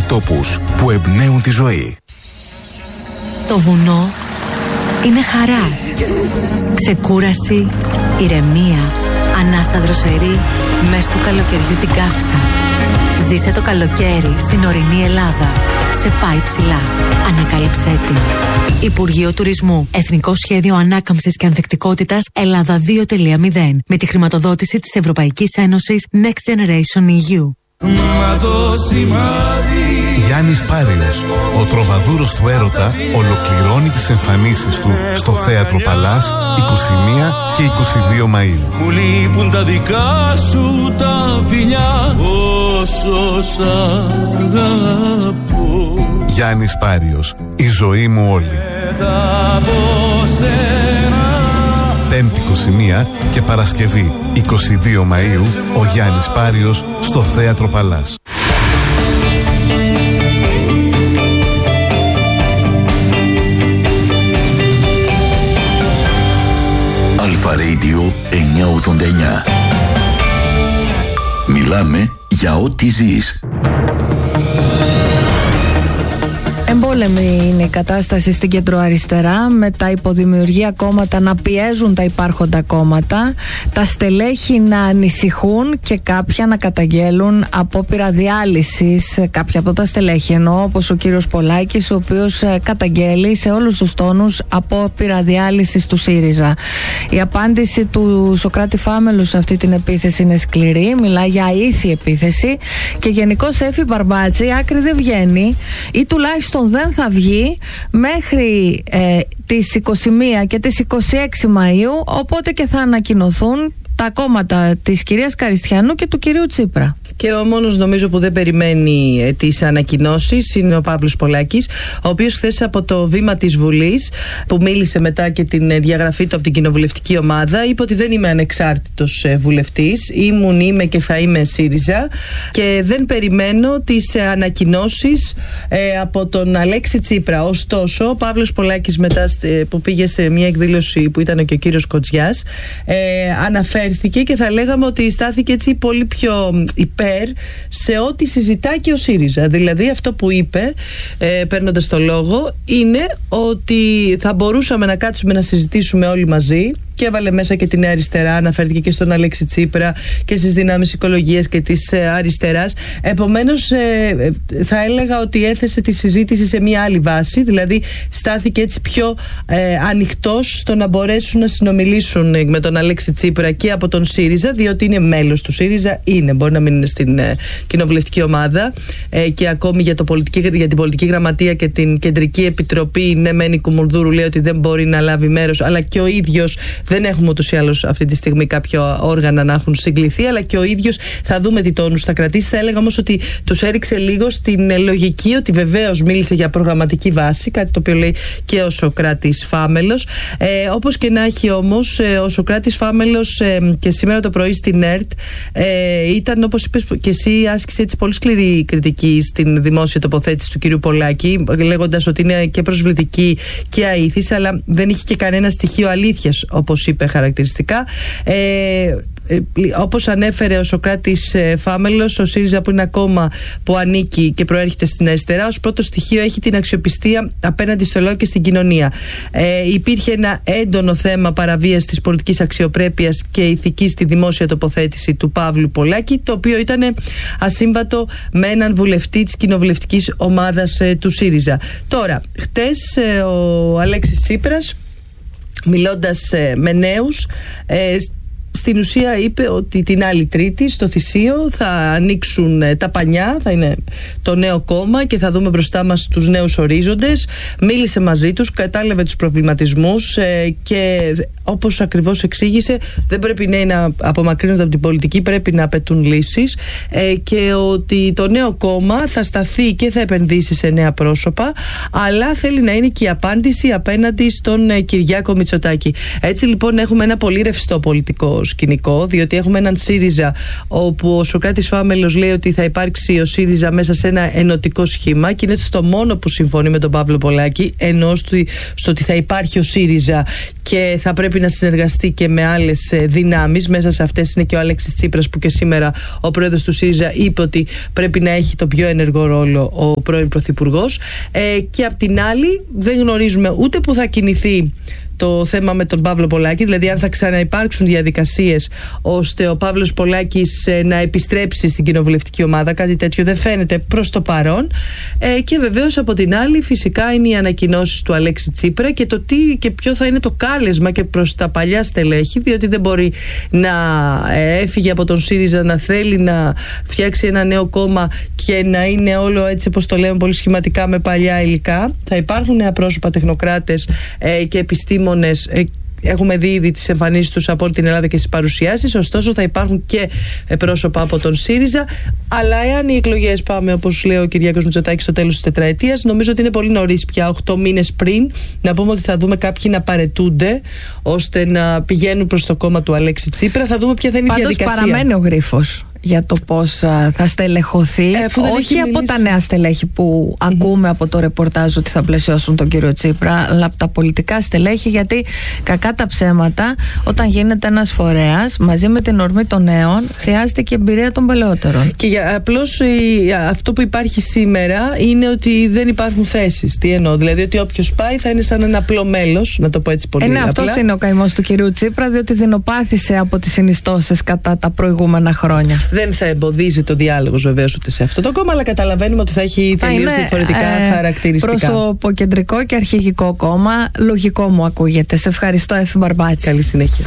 τόπους που εμπνέουν τη ζωή. Το βουνό είναι χαρά, ξεκούραση, ηρεμία, ανάσα δροσερή, μες του καλοκαιριού την καύσα. Ζήσε το καλοκαίρι στην ορεινή Ελλάδα. Σε πάει ψηλά. Ανακάλυψέ την. Υπουργείο Τουρισμού. Εθνικό Σχέδιο Ανάκαμψης και Ανθεκτικότητας Ελλάδα 2.0. Με τη χρηματοδότηση της Ευρωπαϊκής Ένωσης Next Generation EU. Γιάννης Πάριος, ο τροβαδούρος του έρωτα, ολοκληρώνει τις εμφανίσεις του στο Θέατρο Παλάς 21 και 22 Μαΐου. Μου λείπουν τα δικά σου τα φιλιά, όσο σ' αγαπώ. Γιάννης Πάριος, η ζωή μου όλη. Πέμπτη 21 και Παρασκευή 22 Μαΐου, ο Γιάννης Πάριος στο Θέατρο Παλάς. Αλφα Radio 989. Μιλάμε για ό,τι ζεις. Εμπόλεμη είναι η κατάσταση στην κεντροαριστερά, με τα υποδημιουργία κόμματα να πιέζουν τα υπάρχοντα κόμματα, τα στελέχη να ανησυχούν και κάποια να καταγγέλουν απόπειρα διάλυσης. Κάποια από τα στελέχη εννοώ, όπως ο κύριος Πολάκης, ο οποίος καταγγέλει σε όλους τους τόνους απόπειρα διάλυσης του ΣΥΡΙΖΑ. Η απάντηση του Σωκράτη Φάμελου σε αυτή την επίθεση είναι σκληρή, μιλάει για αήθη επίθεση και γενικώς Έφη Μπαρμπάτζη άκρη δεν βγαίνει ή τουλάχιστον δεν θα βγει μέχρι τις 21 και τις 26 Μαΐου, οπότε και θα ανακοινωθούν τα κόμματα της κυρίας Καριστιανού και του κυρίου Τσίπρα. Και ο μόνος νομίζω που δεν περιμένει τις ανακοινώσεις είναι ο Παύλος Πολάκης, ο οποίος χθες από το βήμα της Βουλής, που μίλησε μετά και την διαγραφή του από την κοινοβουλευτική ομάδα, είπε ότι δεν είμαι ανεξάρτητος βουλευτής, είμαι και θα είμαι ΣΥΡΙΖΑ και δεν περιμένω τις ανακοινώσεις από τον Αλέξη Τσίπρα. Ωστόσο, ο Παύλος Πολάκης μετά που πήγε σε μια εκδήλωση που ήταν και ο κύριος Κοτζιάς, αναφέρθηκε και θα λέγαμε ότι στάθηκε έτσι πολύ πιο υπέρ σε ό,τι συζητά και ο ΣΥΡΙΖΑ. Δηλαδή αυτό που είπε, παίρνοντας το λόγο, είναι ότι θα μπορούσαμε να κάτσουμε να συζητήσουμε όλοι μαζί, και έβαλε μέσα και τη Νέα Αριστερά, αναφέρθηκε και στον Αλέξη Τσίπρα και στις δυνάμεις οικολογίας και της αριστεράς. Επομένως, θα έλεγα ότι έθεσε τη συζήτηση σε μια άλλη βάση, δηλαδή στάθηκε έτσι πιο ανοιχτός στο να μπορέσουν να συνομιλήσουν με τον Αλέξη Τσίπρα και από τον ΣΥΡΙΖΑ, διότι είναι μέλος του ΣΥΡΙΖΑ, μπορεί να μην είναι στην κοινοβουλευτική ομάδα και ακόμη για την πολιτική γραμματεία και την κεντρική επιτροπή, ναι, Μένη Κουμουρδούρου λέει ότι δεν μπορεί να λάβει μέρος, αλλά και ο ίδιος δεν έχουμε ούτως ή άλλως αυτή τη στιγμή κάποια όργανα να έχουν συγκληθεί, αλλά και ο ίδιος θα δούμε τι τόνους θα κρατήσει. Θα έλεγα όμως ότι τους έριξε λίγο στην λογική ότι βεβαίως μίλησε για προγραμματική βάση, κάτι το οποίο λέει και ο Σωκράτης Φάμελος. Όπως και να έχει όμως, ο Σωκράτης Φάμελος και σήμερα το πρωί στην ΕΡΤ ήταν, όπως είπες και εσύ, άσκησε έτσι πολύ σκληρή κριτική στην δημόσια τοποθέτηση του κύριου Πολάκη, λέγοντας ότι είναι και προσβλητική και αήθης, αλλά δεν είχε και κανένα στοιχείο αλήθειας, όπως είπε χαρακτηριστικά. Όπως ανέφερε ο Σωκράτης Φάμελος, ο ΣΥΡΙΖΑ, που είναι ένα κόμμα που ανήκει και προέρχεται στην αριστερά, ως πρώτο στοιχείο έχει την αξιοπιστία απέναντι στο λαό και στην κοινωνία. Υπήρχε ένα έντονο θέμα παραβίασης της πολιτικής αξιοπρέπειας και ηθικής στη δημόσια τοποθέτηση του Παύλου Πολάκη, το οποίο ήταν ασύμβατο με έναν βουλευτή της κοινοβουλευτικής ομάδας του ΣΥΡΙΖΑ. Τώρα, χτες ο Αλέξης Τσίπρας, μιλώντας με νέους, στην ουσία είπε ότι την άλλη Τρίτη στο Θησίο θα ανοίξουν τα πανιά, θα είναι το νέο κόμμα και θα δούμε μπροστά μας τους νέους ορίζοντες. Μίλησε μαζί τους, κατάλαβε τους προβληματισμούς και όπως ακριβώς εξήγησε, δεν πρέπει να απομακρύνονται από την πολιτική, πρέπει να απαιτούν λύσεις και ότι το νέο κόμμα θα σταθεί και θα επενδύσει σε νέα πρόσωπα, αλλά θέλει να είναι και η απάντηση απέναντι στον Κυριάκο Μητσοτάκη. Έτσι λοιπόν έχουμε ένα πολύ ρευστό πολιτικό σκηνικό, διότι έχουμε έναν ΣΥΡΙΖΑ όπου ο Σωκράτης Φάμελος λέει ότι θα υπάρξει ο ΣΥΡΙΖΑ μέσα σε ένα ενωτικό σχήμα και είναι το μόνο που συμφωνεί με τον Παύλο Πολάκη, ενώ στο ότι θα υπάρχει ο ΣΥΡΙΖΑ και θα πρέπει να συνεργαστεί και με άλλες δυνάμεις. Μέσα σε αυτές είναι και ο Αλέξης Τσίπρας, που και σήμερα ο πρόεδρος του ΣΥΡΙΖΑ είπε ότι πρέπει να έχει τον πιο ενεργό ρόλο ο πρώην πρωθυπουργός. Και απ' την άλλη δεν γνωρίζουμε ούτε που θα κινηθεί το θέμα με τον Παύλο Πολάκη, δηλαδή αν θα ξαναυπάρξουν διαδικασίες ώστε ο Παύλος Πολάκης να επιστρέψει στην κοινοβουλευτική ομάδα. Κάτι τέτοιο δεν φαίνεται προς το παρόν. Και βεβαίως από την άλλη φυσικά είναι οι ανακοινώσεις του Αλέξη Τσίπρα και το τι και ποιο θα είναι το κάλεσμα και προς τα παλιά στελέχη, διότι δεν μπορεί να έφυγε από τον ΣΥΡΙΖΑ, να θέλει να φτιάξει ένα νέο κόμμα και να είναι όλο έτσι όπως το λέμε πολύ σχηματικά με παλιά υλικά. Θα υπάρχουν νέα πρόσωπα, τεχνοκράτες και επιστήμονες. Έχουμε δει ήδη τις εμφανίσεις τους από όλη την Ελλάδα και στις παρουσιάσεις. Ωστόσο θα υπάρχουν και πρόσωπα από τον ΣΥΡΙΖΑ. Αλλά εάν οι εκλογές πάμε, όπως λέει ο Κυριάκος Μητσοτάκης, στο τέλος της τετραετίας, νομίζω ότι είναι πολύ νωρίς πια, 8 μήνες πριν, να πούμε ότι θα δούμε κάποιοι να παρετούνται ώστε να πηγαίνουν προς το κόμμα του Αλέξη Τσίπρα. Θα δούμε ποια θα είναι η διαδικασία. Πάντως παραμένει ο γρίφος για το πώς θα στελεχωθεί, όχι από τα νέα στελέχη που ακούμε από το ρεπορτάζ ότι θα πλαισιώσουν τον κύριο Τσίπρα, αλλά από τα πολιτικά στελέχη, γιατί κακά τα ψέματα, όταν γίνεται ένας φορέας μαζί με την ορμή των νέων, χρειάζεται και εμπειρία των παλαιότερων. Και απλώς αυτό που υπάρχει σήμερα είναι ότι δεν υπάρχουν θέσεις. Τι εννοώ, δηλαδή ότι όποιος πάει θα είναι σαν ένα απλό μέλος, να το πω έτσι πολύ απλά. Αυτός είναι ο καημός του κυρίου Τσίπρα, διότι δεινοπάθησε από τις συνιστώσεις κατά τα προηγούμενα χρόνια. Δεν θα εμποδίζει το διάλογο βεβαίως ούτε σε αυτό το κόμμα, αλλά καταλαβαίνουμε ότι θα έχει τελείως διαφορετικά χαρακτηριστικά. Προσωποκεντρικό και αρχηγικό κόμμα. Λογικό μου ακούγεται. Σε ευχαριστώ, Εφη Μπαρμπάτση. Καλή συνέχεια.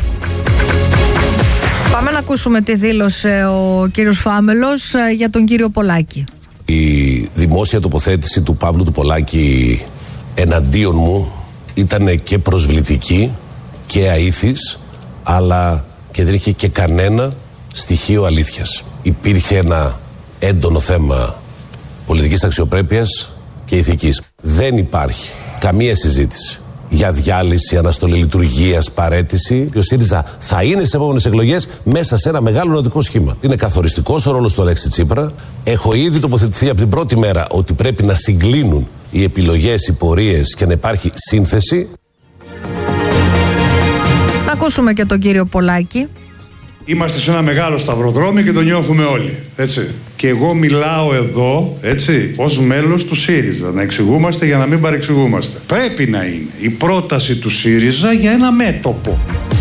Πάμε να ακούσουμε τι δήλωσε ο κύριος Φάμελος για τον κύριο Πολάκη. Η δημόσια τοποθέτηση του Παύλου του Πολάκη εναντίον μου ήταν και προσβλητική και αήθης, αλλά και δεν είχε και κανένα στοιχείο αλήθειας. Υπήρχε ένα έντονο θέμα πολιτικής αξιοπρέπειας και ηθικής. Δεν υπάρχει καμία συζήτηση για διάλυση, αναστολή λειτουργίας, παραίτηση. Ο ΣΥΡΙΖΑ θα είναι στις επόμενες εκλογές μέσα σε ένα μεγάλο ενωτικό σχήμα. Είναι καθοριστικός ο ρόλος του Αλέξη Τσίπρα. Έχω ήδη τοποθετηθεί από την πρώτη μέρα ότι πρέπει να συγκλίνουν οι επιλογές, οι πορείες και να υπάρχει σύνθεση. Να ακούσουμε και τον κύριο Πολάκη. Είμαστε σε ένα μεγάλο σταυροδρόμι και το νιώθουμε όλοι, έτσι. Και εγώ μιλάω εδώ, έτσι, ως μέλος του ΣΥΡΙΖΑ, να εξηγούμαστε για να μην παρεξηγούμαστε. Πρέπει να είναι η πρόταση του ΣΥΡΙΖΑ για ένα μέτωπο.